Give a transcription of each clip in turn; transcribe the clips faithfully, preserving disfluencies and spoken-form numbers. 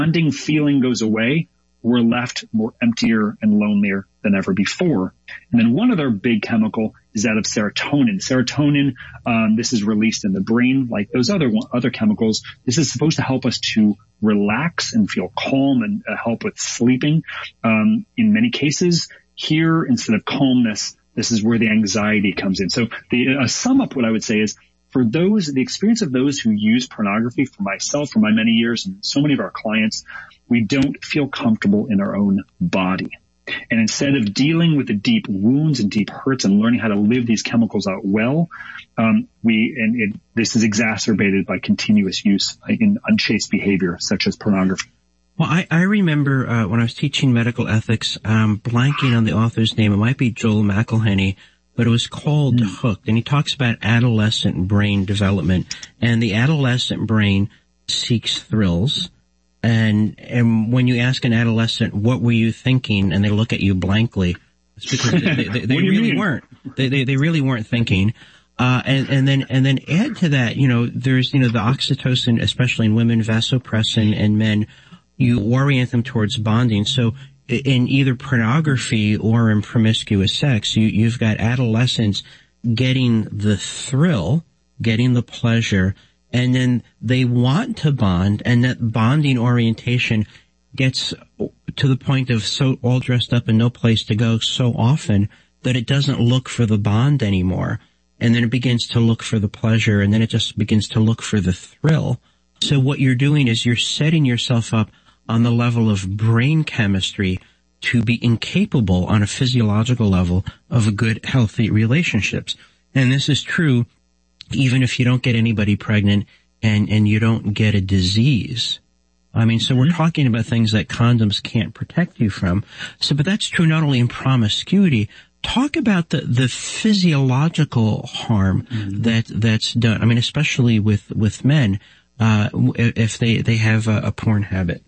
bonding feeling goes away, we're left more emptier and lonelier than ever before. And then one other big chemical is that of serotonin. Serotonin, um, this is released in the brain like those other one, other chemicals. This is supposed to help us to relax and feel calm and uh, help with sleeping. Um, in many cases, here, instead of calmness, this is where the anxiety comes in. So the uh, sum up what I would say is, for those, the experience of those who use pornography, for myself, for my many years, and so many of our clients, we don't feel comfortable in our own body. And instead of dealing with the deep wounds and deep hurts and learning how to live these chemicals out well, um, we, and it, this is exacerbated by continuous use in unchaste behavior, such as pornography. Well, I, I remember uh, when I was teaching medical ethics, um, blanking on the author's name. It might be Joel McElhenney, but it was called mm. Hooked. And he talks about adolescent brain development. And the adolescent brain seeks thrills. And and when you ask an adolescent, what were you thinking, and they look at you blankly, it's because they, they, they really weren't. They, they they really weren't thinking. Uh, and, and then and then add to that, you know, there's, you know, the oxytocin, especially in women, vasopressin, and men, you orient them towards bonding. So in either pornography or in promiscuous sex, you, you've got adolescents getting the thrill, getting the pleasure, and then they want to bond, and that bonding orientation gets to the point of so all dressed up and no place to go so often that it doesn't look for the bond anymore. And then it begins to look for the pleasure, and then it just begins to look for the thrill. So what you're doing is you're setting yourself up on the level of brain chemistry to be incapable on a physiological level of good, healthy relationships. And this is true even if you don't get anybody pregnant and, and you don't get a disease. I mean, so we're talking about things that condoms can't protect you from. So, but that's true not only in promiscuity. Talk about the, the physiological harm mm-hmm. that, that's done. I mean, especially with, with men, uh, if they, they have a, a porn habit.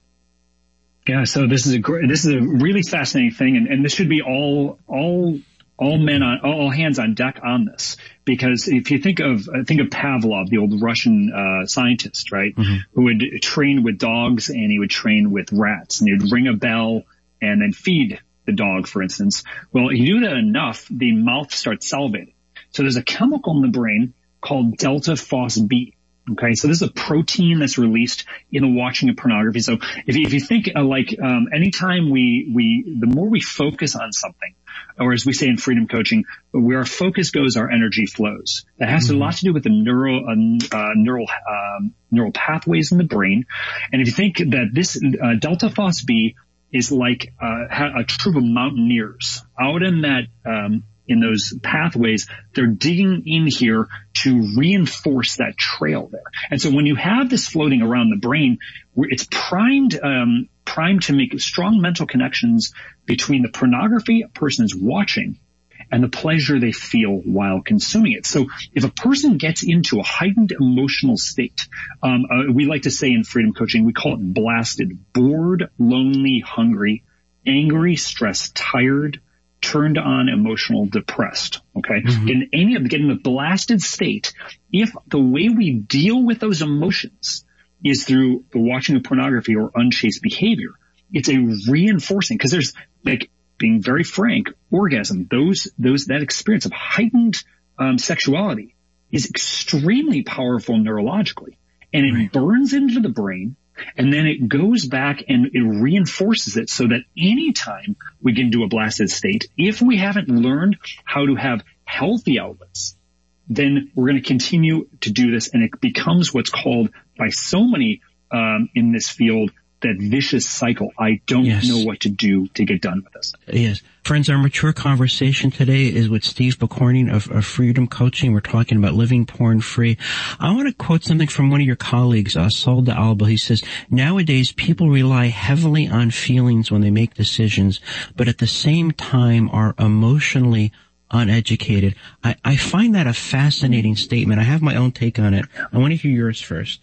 Yeah, so this is a great, this is a really fascinating thing, and, and this should be all all all men on all hands on deck on this, because if you think of think of Pavlov, the old Russian uh scientist, right, mm-hmm. who would train with dogs and he would train with rats, and he'd ring a bell and then feed the dog, for instance. Well, you do that enough, the mouth starts salivating. So there's a chemical in the brain called delta phos B. Okay, so this is a protein that's released in the watching of pornography. So if you, if you think uh, like um, anytime we we the more we focus on something, or as we say in freedom coaching, where our focus goes, our energy flows. That has mm-hmm. a lot to do with the neural uh, uh, neural um, neural pathways in the brain. And if you think that this uh, delta phos B is like uh, a troop of mountaineers out in that um, in those pathways, they're digging in here to reinforce that trail there. And so when you have this floating around the brain, it's primed, um, primed to make strong mental connections between the pornography a person is watching and the pleasure they feel while consuming it. So if a person gets into a heightened emotional state, um, uh, we like to say in freedom coaching, we call it blasted: bored, lonely, hungry, angry, stressed, tired, turned on, emotional, depressed. Okay. Mm-hmm. In any of getting the blasted state, if the way we deal with those emotions is through the watching of pornography or unchaste behavior, it's a reinforcing, because there's, like, being very frank, orgasm, those, those, that experience of heightened um, sexuality is extremely powerful neurologically, and it right. burns into the brain. And then it goes back and it reinforces it, so that anytime we get into a blasted state, if we haven't learned how to have healthy outlets, then we're going to continue to do this. And it becomes what's called by so many um, in this field, that vicious cycle. I don't yes. know what to do to get done with this. Yes. Friends, our mature conversation today is with Steve Pokorny of, of Freedom Coaching. We're talking about living porn-free. I want to quote something from one of your colleagues, uh, Saul de Alba. He says, nowadays people rely heavily on feelings when they make decisions, but at the same time are emotionally uneducated. I, I find that a fascinating statement. I have my own take on it. I want to hear yours first.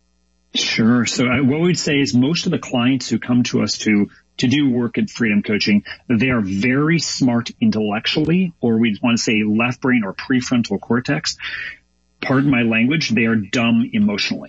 Sure. So I, what we'd say is most of the clients who come to us to to do work at Freedom Coaching, they are very smart intellectually, or we want to say left brain or prefrontal cortex. Pardon my language, they are dumb emotionally.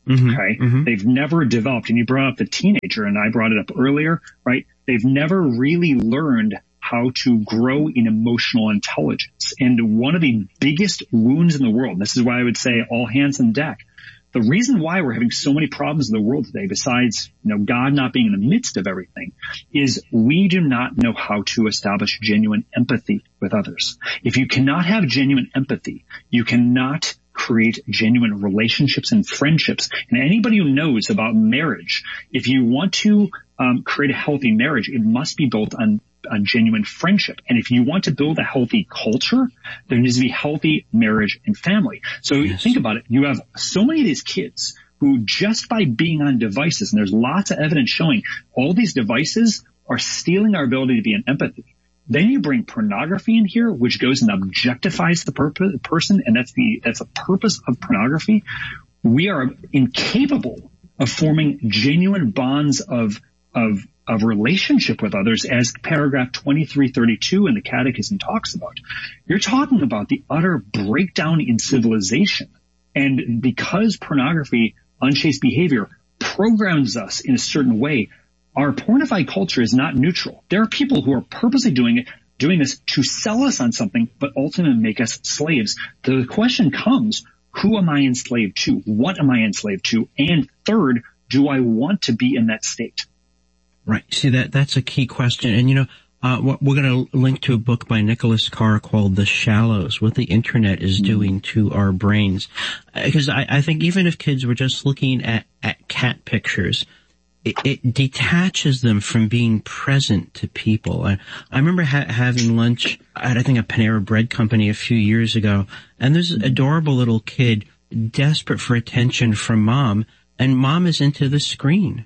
Mm-hmm, okay. Mm-hmm. They've never developed, and you brought up the teenager, and I brought it up earlier, right? They've never really learned how to grow in emotional intelligence. And one of the biggest wounds in the world, this is why I would say all hands on deck. The reason why we're having so many problems in the world today, besides, you know, God not being in the midst of everything, is we do not know how to establish genuine empathy with others. If you cannot have genuine empathy, you cannot create genuine relationships and friendships. And anybody who knows about marriage, if you want to um, create a healthy marriage, it must be built on on genuine friendship. And if you want to build a healthy culture, there needs to be healthy marriage and family. So yes. Think about it. You have so many of these kids who just by being on devices, and there's lots of evidence showing all these devices are stealing our ability to be in empathy. Then you bring pornography in here, which goes and objectifies the per- person. And that's the, that's the purpose of pornography. We are incapable of forming genuine bonds of, of, of relationship with others, as paragraph twenty-three thirty-two in the Catechism talks about. You're talking about the utter breakdown in civilization. And because pornography, unchaste behavior, programs us in a certain way, our pornified culture is not neutral. There are people who are purposely doing it, doing this to sell us on something, but ultimately make us slaves. The question comes, who am I enslaved to? What am I enslaved to? And third, do I want to be in that state? Right. See, that that's a key question. And, you know, uh, we're going to link to a book by Nicholas Carr called The Shallows, What the Internet is Doing to Our Brains. Because I, I think even if kids were just looking at, at cat pictures, it, it detaches them from being present to people. I, I remember ha- having lunch at, I think, a Panera Bread company a few years ago, and there's an adorable little kid desperate for attention from mom, and mom is into the screen.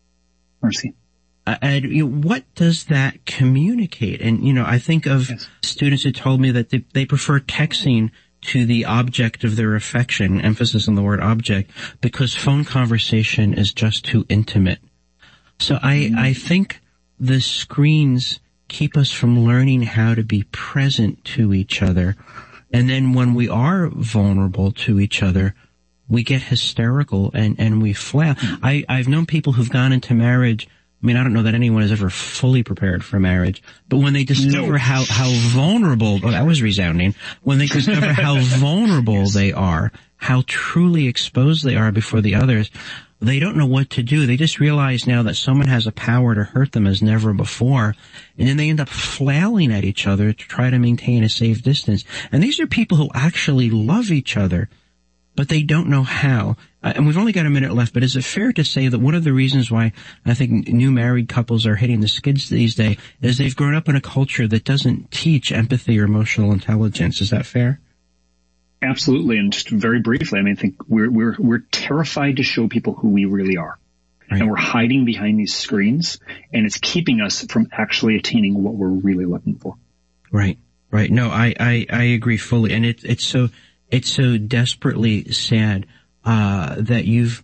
Mercy. Uh, and you know, what does that communicate? And, you know, I think of yes. students who told me that they, they prefer texting to the object of their affection, emphasis on the word object, because phone conversation is just too intimate. So I, I think the screens keep us from learning how to be present to each other. And then when we are vulnerable to each other, we get hysterical and, and we flail. I, I've known people who've gone into marriage. I mean, I don't know that anyone is ever fully prepared for marriage, but when they discover no. how, how vulnerable, well, that was resounding, when they discover how vulnerable yes. they are, how truly exposed they are before the others, they don't know what to do. They just realize now that someone has a power to hurt them as never before, and then they end up flailing at each other to try to maintain a safe distance. And these are people who actually love each other, but they don't know how. Uh, and we've only got a minute left, but is it fair to say that one of the reasons why I think new married couples are hitting the skids these days is they've grown up in a culture that doesn't teach empathy or emotional intelligence? Is that fair? Absolutely. And just very briefly, I mean, I think we're, we're, we're terrified to show people who we really are. Right. And we're hiding behind these screens, and it's keeping us from actually attaining what we're really looking for. Right. Right. No, I, I, I agree fully. And it, it's so, it's so desperately sad, uh, that you've,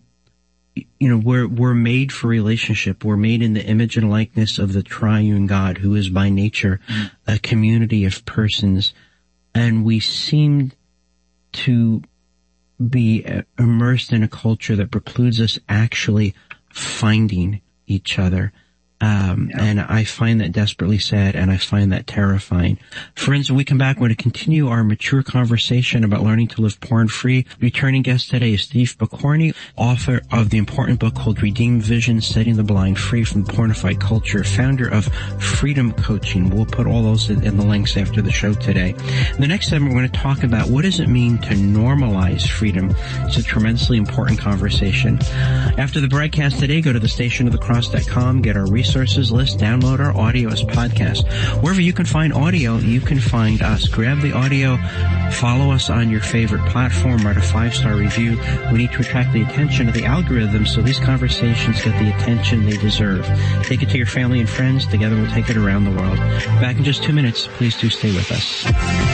you know, we're, we're made for relationship. We're made in the image and likeness of the triune God, who is by nature mm. a community of persons. And we seem to be immersed in a culture that precludes us actually finding each other. Um, yeah. And I find that desperately sad, and I find that terrifying. Friends, when we come back, we're going to continue our mature conversation about learning to live porn-free. Returning guest today is Steve Pokorny, author of the important book called Redeemed Vision, Setting the Blind Free from Pornified Culture, founder of Freedom Coaching. We'll put all those in, in the links after the show today. In the next segment, we're going to talk about what does it mean to normalize freedom. It's a tremendously important conversation. After the broadcast today, go to the station of the cross dot com, get our resources list, download our audio as podcast. Wherever you can find audio, you can find us. Grab the audio, follow us on your favorite platform, write a five-star review. We need to attract the attention of the algorithm so these conversations get the attention they deserve. Take it to your family and friends. Together we'll take it around the world. Back in just two minutes. Please do stay with us.